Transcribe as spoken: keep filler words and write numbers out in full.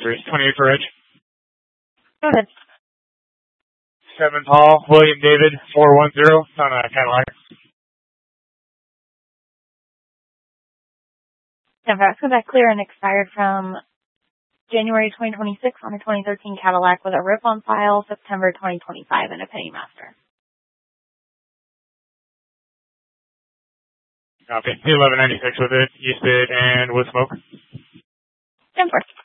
three. twenty-eight for Edge. Go ahead. seven Paul, William David, four one zero. It's on a Cadillac. Nebraska got clear and expired from January twenty twenty-six on a twenty thirteen Cadillac with a R I P on file September twenty twenty-five and a Pennymaster. Copy. eleven ninety-six with it, East Bid, and with smoke. ten four.